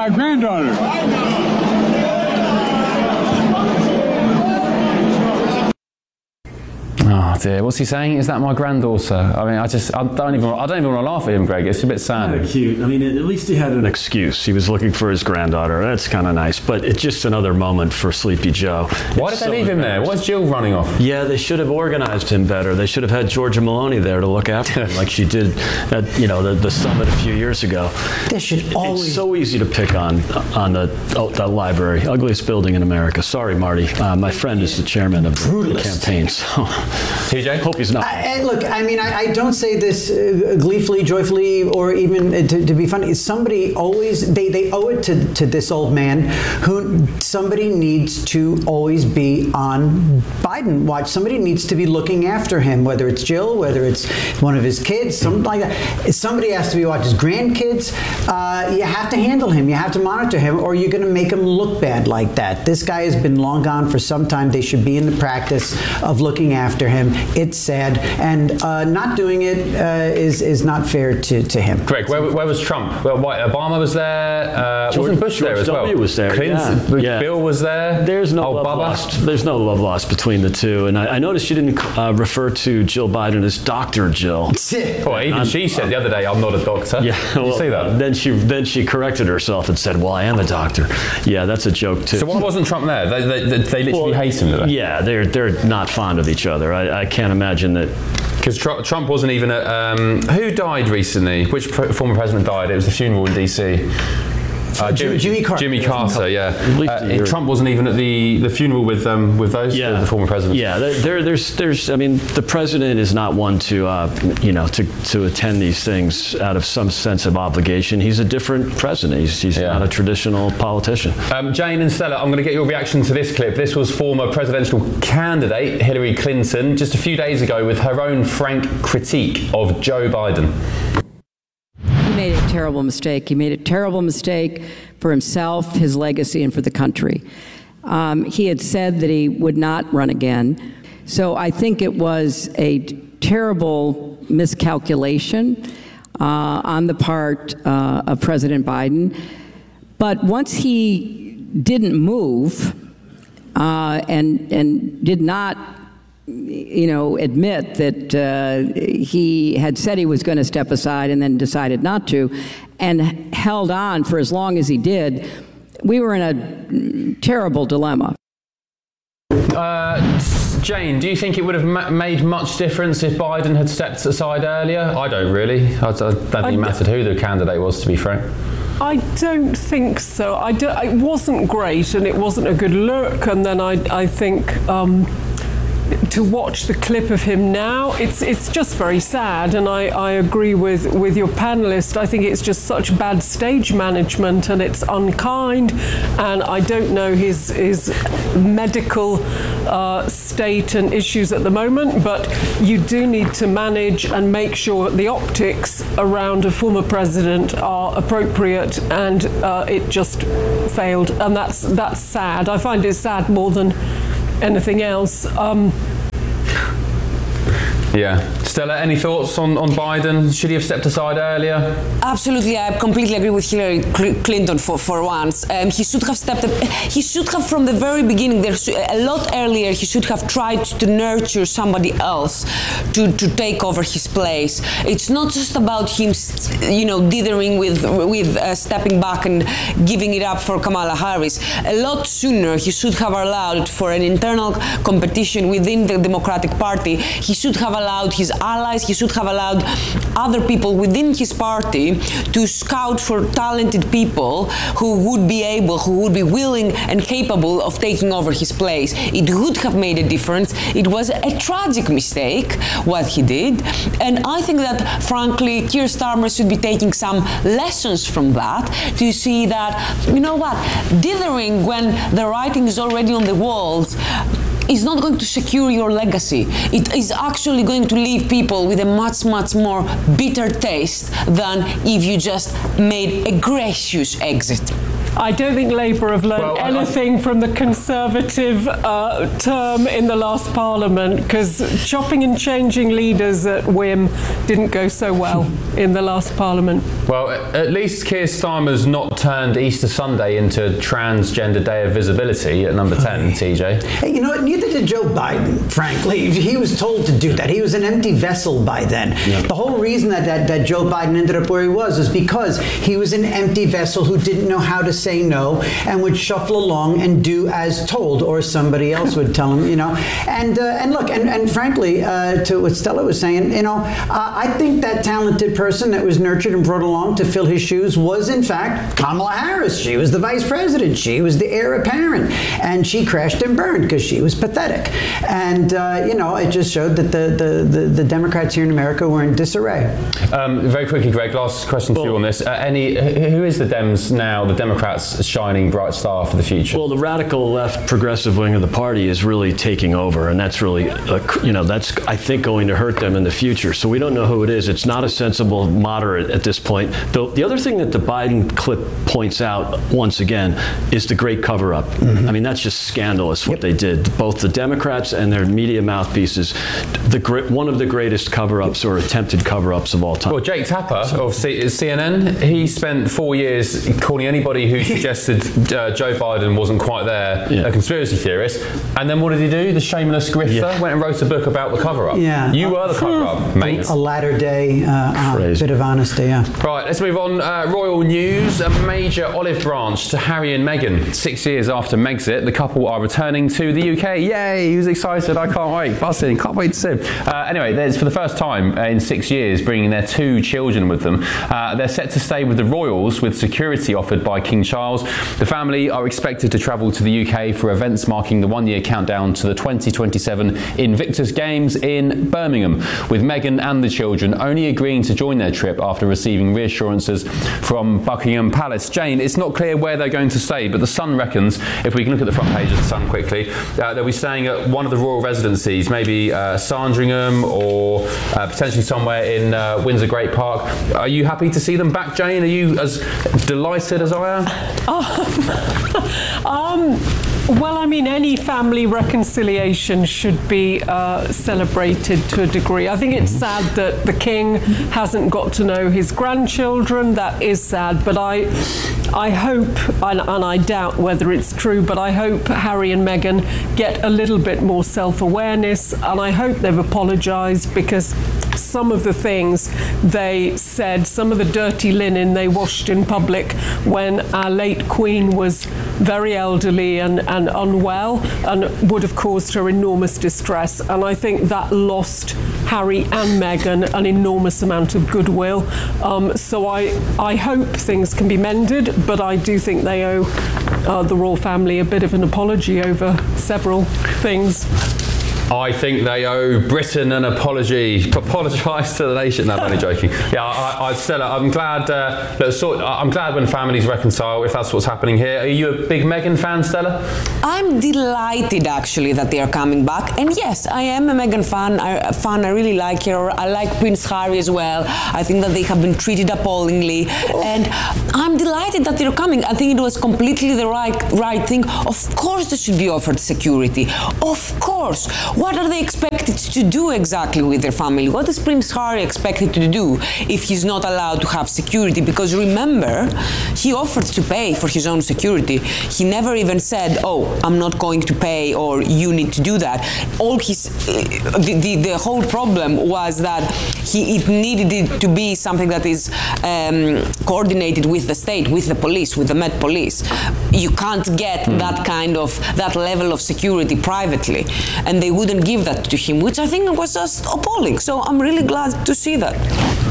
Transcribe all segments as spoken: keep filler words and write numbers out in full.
my granddaughter. Oh dear, what's he saying? Is that my granddaughter? I mean, I just, I don't even, I don't even want to laugh at him, Greg. It's a bit sad. Kind of cute. I mean, at least he had an excuse. He was looking for his granddaughter. That's kind of nice. But it's just another moment for Sleepy Joe. Why did they leave him there? Why's Jill running off? Yeah, they should have organized him better. They should have had Georgia Maloney there to look after him, like she did at, you know, the, the summit a few years ago. They should always. It's so easy to pick on on the, oh, the library, ugliest building in America. Sorry, Marty. Uh, my friend is the chairman of the campaign. So. T J? Hope he's not. I, I, look, I mean, I, I don't say this uh, gleefully, joyfully, or even uh, to, to be funny. Somebody always, they, they owe it to, to this old man who somebody needs to always be on Biden watch. Somebody needs to be looking after him, whether it's Jill, whether it's one of his kids, something like that. Somebody has to be watching his grandkids. Uh, you have to handle him. You have to monitor him, or you're going to make him look bad like that. This guy has been long gone for some time. They should be in the practice of looking after him. It's sad, and uh, not doing it uh, is is not fair to, to him. Greg, where, where was Trump? Well, what, Obama was there. Uh, George, wasn't Bush George there as well? W. was there. Clinton, Yeah. Bill was there. There's no oh, love Bubba. lost. There's no love lost between the two, and I, I noticed you didn't uh, refer to Jill Biden as Doctor Jill. Well, even I'm, she said the other day, "I'm not a doctor." Yeah, Did well, you see that? Then she then she corrected herself and said, "Well, I am a doctor." Yeah, that's a joke too. So why wasn't Trump there? They, they, they, they literally well, hate him, do they? Yeah, they're they're not fond of each other. I, I can't imagine that. Because Tr- Trump wasn't even at... Um, who died recently? Which pr- former president died? It was the funeral in D C Uh, Jimmy, Jimmy Carter. Jimmy Carter, yeah. Uh, Trump wasn't even at the, the funeral with um, with those yeah. the former presidents. Yeah, there, there, there's there's I mean, the president is not one to uh, you know to, to attend these things out of some sense of obligation. He's a different president. He's, he's yeah. not a traditional politician. Um, Jane and Stella, I'm going to get your reaction to this clip. This was former presidential candidate Hillary Clinton just a few days ago with her own frank critique of Joe Biden. He made a terrible mistake. He made a terrible mistake for himself, his legacy, and for the country. Um, he had said that he would not run again. So I think it was a terrible miscalculation uh, on the part uh, of President Biden. But once he didn't move uh, and, and did not you know, admit that uh, he had said he was going to step aside and then decided not to, and held on for as long as he did, we were in a terrible dilemma. Uh, Jane, do you think it would have ma- made much difference if Biden had stepped aside earlier? I don't really. I, I don't think it mattered who the candidate was, to be frank. I don't think so. I do, it wasn't great, and it wasn't a good look. And then I, I think um, to watch the clip of him now, it's it's just very sad. And I, I agree with, with your panelist. I think it's just such bad stage management, and it's unkind. And I don't know his his medical uh, state and issues at the moment, but you do need to manage and make sure the optics around a former president are appropriate, and uh, it just failed, and that's that's sad. I find it sad more than anything else. Um, Yeah. Stella, any thoughts on, on Biden? Should he have stepped aside earlier? Absolutely, I completely agree with Hillary Clinton for, for once. Um, he should have stepped up. He should have, from the very beginning, there, a lot earlier, he should have tried to nurture somebody else to, to take over his place. It's not just about him, you know, dithering with, with uh, stepping back and giving it up for Kamala Harris. A lot sooner, he should have allowed for an internal competition within the Democratic Party. He should have allowed his allies, he should have allowed other people within his party to scout for talented people who would be able, who would be willing and capable of taking over his place. It would have made a difference. It was a tragic mistake, what he did. And I think that, frankly, Keir Starmer should be taking some lessons from that to see that, you know what, dithering when the writing is already on the walls is not going to secure your legacy. It is actually going to leave people with a much, much more bitter taste than if you just made a gracious exit. I don't think Labour have learned Well, I- anything from the Conservative uh, term in the last Parliament, because chopping and changing leaders at whim didn't go so well in the last Parliament. Well, at least Keir Starmer's not turned Easter Sunday into Transgender Day of Visibility at number ten, T J. Hey, you know what? Neither did Joe Biden, frankly. He was told to do that. He was an empty vessel by then. Yeah. The whole reason that, that, that Joe Biden ended up where he was is because he was an empty vessel who didn't know how to say no and would shuffle along and do as told, or somebody else would tell him, you know. And uh, and look, and, and frankly, uh, to what Stella was saying, you know, uh, I think that talented person that was nurtured and brought along to fill his shoes was, in fact, Kamala Harris. She was the vice president. She was the heir apparent. And she crashed and burned because she was pathetic. And, uh, you know, it just showed that the, the, the, the Democrats here in America were in disarray. Um, very quickly, Greg, last question to you on this. Uh, any, who is the Dems now, the Democrats' shining bright star for the future? Well, the radical left progressive wing of the party is really taking over, and that's really, uh, you know, that's, I think, going to hurt them in the future. So we don't know who it is. It's not a sensible moderate at this point. The, the other thing that the Biden clip points out, once again, is the great cover-up. Mm-hmm. I mean, that's just scandalous what yep. they did. Both the Democrats and their media mouthpieces, the one of the greatest cover-ups or attempted cover-ups of all time. Well, Jake Tapper of C- CNN, he spent four years calling anybody who suggested uh, Joe Biden wasn't quite there yeah. a conspiracy theorist. And then what did he do? The shameless grifter yeah. went and wrote a book about the cover-up. Yeah. You were the cover-up, mate. A latter day uh, uh, bit of honesty, yeah. Right, let's move on. Uh, royal news, a major olive branch to Harry and Meghan. Six years after Megxit, the couple are returning to the U K. Yay, he was excited. I can't wait. Buzzing, can't wait to see him. Uh, anyway, there's for the first time in six years bringing their two children with them. Uh, they're set to stay with the royals with security offered by King Charles. The family are expected to travel to the U K for events marking the one-year countdown to the twenty twenty-seven Invictus Games in Birmingham, with Meghan and the children only agreeing to join their trip after receiving reassurances from Buckingham Palace. Jane, it's not clear where they're going to stay, but the Sun reckons, if we can look at the front page of the Sun quickly, uh, they'll be staying at one of the royal residencies, maybe uh, Sandringham or uh, potentially somewhere in uh, Windsor Great Park. Are you happy to see them back, Jane? Are you as delighted as I am? um, well, I mean, any family reconciliation should be uh, celebrated to a degree. I think it's sad that the king hasn't got to know his grandchildren. That is sad, but I, I hope, and, and I doubt whether it's true, but I hope Harry and Meghan get a little bit more self-awareness, and I hope they've apologised, because some of the things they said, some of the dirty linen they washed in public when our late Queen was very elderly and, and unwell, and would have caused her enormous distress. And I think that lost Harry and Meghan an enormous amount of goodwill. Um, so I, I hope things can be mended, but I do think they owe uh, the royal family a bit of an apology over several things. I think they owe Britain an apology. Apologise to the nation. No, I'm only joking. Yeah, I, I, Stella, I'm glad. Uh, that sort, I'm glad when families reconcile, if that's what's happening here. Are you a big Meghan fan, Stella? I'm delighted, actually, that they are coming back. And yes, I am a Meghan fan. I, fan. I really like her. I like Prince Harry as well. I think that they have been treated appallingly, and I'm delighted that they're coming. I think it was completely the right right thing. Of course, they should be offered security. Of course. What are they expected to do exactly with their family? What is Prince Harry expected to do if he's not allowed to have security? Because remember, he offered to pay for his own security. He never even said, oh, I'm not going to pay, or you need to do that. All his, the, the, the whole problem was that he, it needed it to be something that is um, coordinated with the state, with the police, with the Met Police. You can't get mm. that kind of, that level of security privately. And they wouldn't give that to him, which I think was just appalling. So I'm really glad to see that.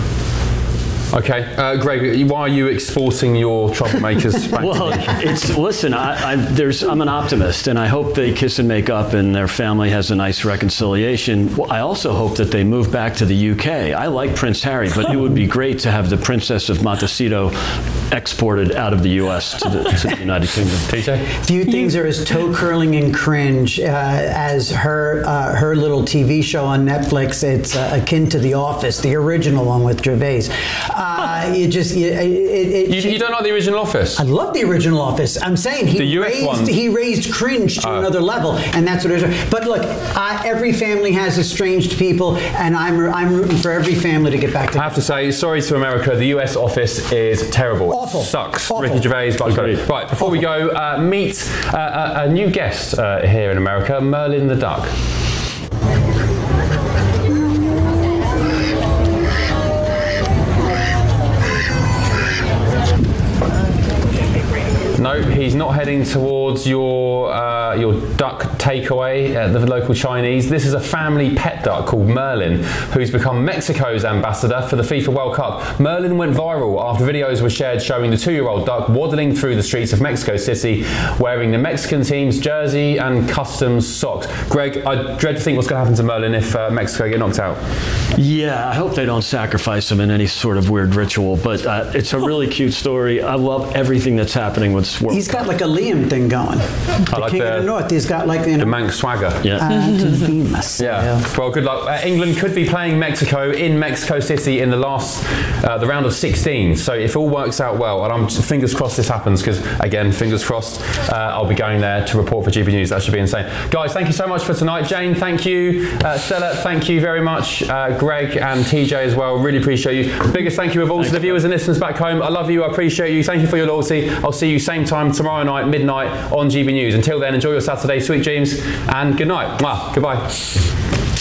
Okay, uh, Greg, why are you exporting your troublemakers back well, to me? it's listen. I, I, there's, I'm an optimist, and I hope they kiss and make up, and their family has a nice reconciliation. Well, I also hope that they move back to the U K. I like Prince Harry, but it would be great to have the Princess of Montecito exported out of the U S to the, to the United Kingdom. P J? Few things are as toe curling and cringe uh, as her uh, her little T V show on Netflix. It's uh, akin to The Office, the original one with Gervais. Uh, you just you, it, it, You, you don't like the original Office? I love the original Office. I'm saying he The U S raised one. he raised cringe to Oh. another level, and that's what it is. But look, I, every family has estranged people, and I'm I'm rooting for every family to get back I together. have to say, sorry to America, the U S Office is terrible. Awful. It sucks. Awful. Ricky Gervais, but right, before we go, uh, meet uh, a, a new guest uh, here in America, Merlin the Duck. No, he's not heading towards your uh, your duck takeaway at the local Chinese. This is a family pet duck called Merlin, who's become Mexico's ambassador for the FIFA World Cup. Merlin went viral after videos were shared showing the two-year-old duck waddling through the streets of Mexico City wearing the Mexican team's jersey and customs socks. Greg, I dread to think what's going to happen to Merlin if uh, Mexico get knocked out. Yeah, I hope they don't sacrifice him in any sort of weird ritual, but uh, it's a really cute story. I love everything that's happening with this World He's got Cup. like a Liam thing going. The like King the- of the North. He's got like you The know. Manx swagger. Yeah. uh, to be myself. Yeah. Well, good luck. Uh, England could be playing Mexico in Mexico City in the last, uh, the round of sixteen. So if all works out well, and I'm just, fingers crossed this happens, because again, fingers crossed, uh, I'll be going there to report for G B News. That should be insane. Guys, thank you so much for tonight. Jane, thank you. Uh, Stella, thank you very much. Uh, Greg and T J as well. Really appreciate you. The biggest thank you of all Thanks. to the viewers and listeners back home. I love you. I appreciate you. Thank you for your loyalty. I'll see you same time tomorrow night, midnight on G B News. Until then, enjoy your Saturday. Sweet dreams and good night. Mwah. Goodbye.